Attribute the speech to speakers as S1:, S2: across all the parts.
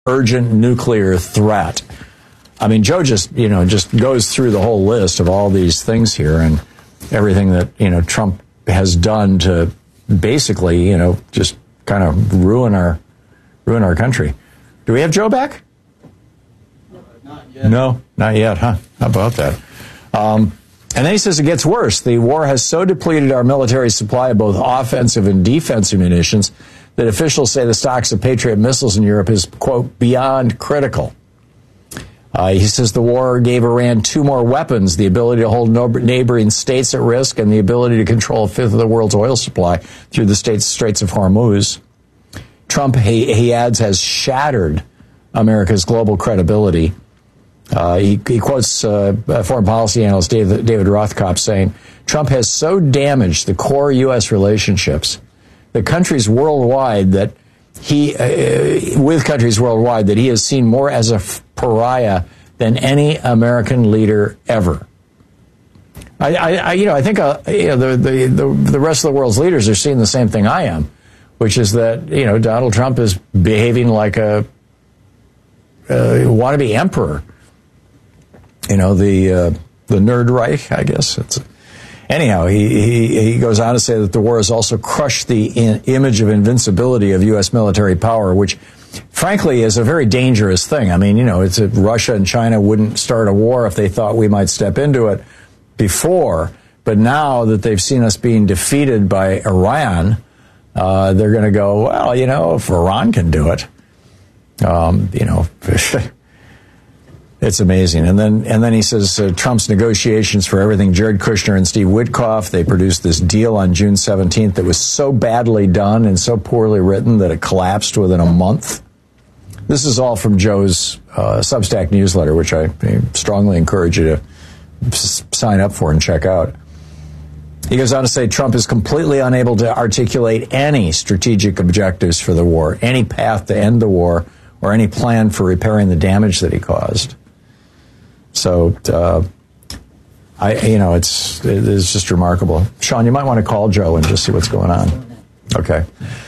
S1: urgent nuclear threat. I mean, Joe just goes through the whole list of all these things here and everything that, Trump has done to basically, just kind of ruin our country. Do we have Joe back?
S2: Not yet.
S1: No, not yet, huh? How about that? And then he says it gets worse. The war has so depleted our military supply of both offensive and defensive munitions that officials say the stocks of Patriot missiles in Europe is, quote, beyond critical. He says the war gave Iran 2 more weapons, the ability to hold neighboring states at risk and the ability to control a fifth of the world's oil supply through the Straits of Hormuz. Trump, he adds, has shattered America's global credibility. He quotes foreign policy analyst David Rothkopf saying, Trump has so damaged the core U.S. relationships, the countries worldwide that he has seen more as a pariah than any American leader ever. I think the rest of the world's leaders are seeing the same thing I am, which is that Donald Trump is behaving like a wannabe emperor. The Nerd Reich, I guess. Anyhow, he goes on to say that the war has also crushed the image of invincibility of U.S. military power, which, frankly, is a very dangerous thing. I mean, it's Russia and China wouldn't start a war if they thought we might step into it before. But now that they've seen us being defeated by Iran, they're going to go, well, if Iran can do it, it's amazing. And then he says Trump's negotiations for everything, Jared Kushner and Steve Witkoff, they produced this deal on June 17th that was so badly done and so poorly written that it collapsed within a month. This is all from Joe's Substack newsletter, which I strongly encourage you to sign up for and check out. He goes on to say Trump is completely unable to articulate any strategic objectives for the war, any path to end the war, or any plan for repairing the damage that he caused. So, it's just remarkable. Sean, you might want to call Joe and just see what's going on. Okay.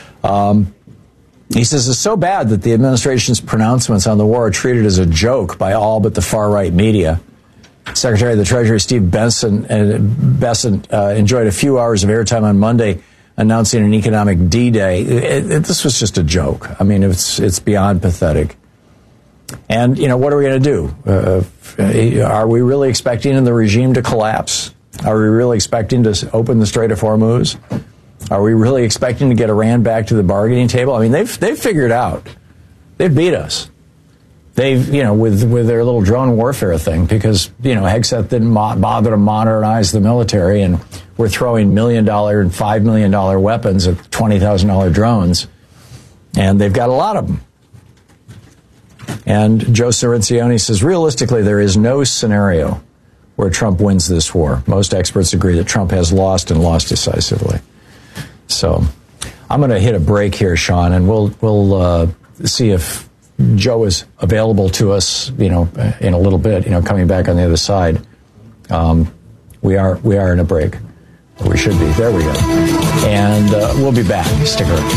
S1: He says it's so bad that the administration's pronouncements on the war are treated as a joke by all but the far-right media. Secretary of the Treasury Steve Bessent enjoyed a few hours of airtime on Monday announcing an economic D-Day. This was just a joke. I mean, it's beyond pathetic. And, what are we going to do? Are we really expecting the regime to collapse? Are we really expecting to open the Strait of Hormuz? Are we really expecting to get Iran back to the bargaining table? I mean, they've figured out. They've beat us. They've, with their little drone warfare thing, because, Hegseth didn't bother to modernize the military, and we're throwing $1 million and $5 million weapons at $20,000 drones, and they've got a lot of them. And Joe Cirincione says, realistically, there is no scenario where Trump wins this war. Most experts agree that Trump has lost and lost decisively. So I'm going to hit a break here, Sean, and we'll see if Joe is available to us, in a little bit, coming back on the other side. We are in a break. We should be. There we go. And we'll be back. Stick around.